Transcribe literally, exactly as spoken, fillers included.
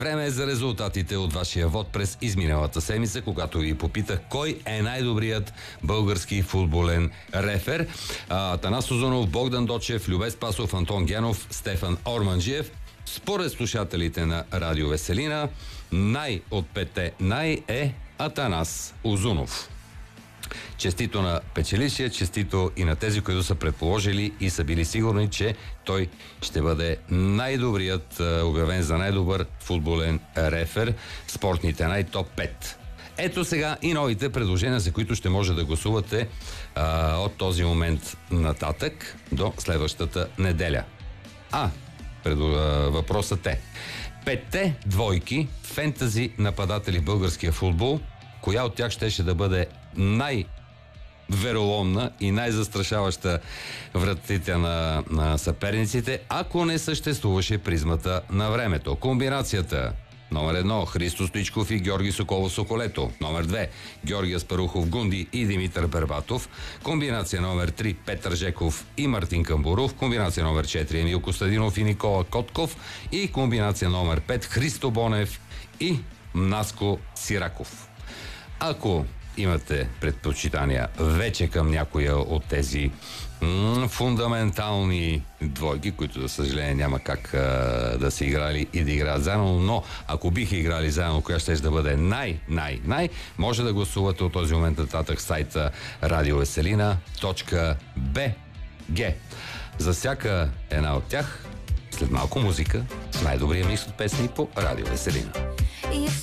Време е за резултатите от вашия вод през изминалата седмица, когато ви попитах кой е най-добрият български футболен рефер. Атанас Узунов, Богдан Дочев, Любе Спасов, Антон Генов, Стефан Орманджиев. Според слушателите на Радио Веселина, най от пете най е Атанас Узунов. Честито на печелищия, честито и на тези, които са предположили и са били сигурни, че той ще бъде най-добрият, обявен за най-добър футболен рефер, спортните най-топ пет. Ето сега и новите предложения, за които ще може да гласувате а, от този момент нататък до следващата неделя. А, предо, а, въпросът е: петте двойки фентази нападатели в българския футбол, коя от тях щеше да бъде най- вероломна и най-застрашаваща вратите на, на съперниците, ако не съществуваше призмата на времето. Комбинацията: номер едно Христо Стоичков и Георги Соколов Соколето. Номер две Георги Аспарухов Гунди и Димитър Бербатов. Комбинация номер три Петър Жеков и Мартин Камбуров. Комбинация номер четири Емил Костадинов и Никола Котков. И комбинация номер пет Христо Бонев и Наско Сираков. Ако имате предпочитания вече към някоя от тези м- фундаментални двойки, които за съжаление няма как а, да се играли и да играят заедно, но ако биха играли заедно, коя ще да бъде най-най-най, може да гласувате от този момент нататък сайта радиовеселина точка би джи. За всяка една от тях, след малко музика, най-добрия микс от песни по Радио Веселина.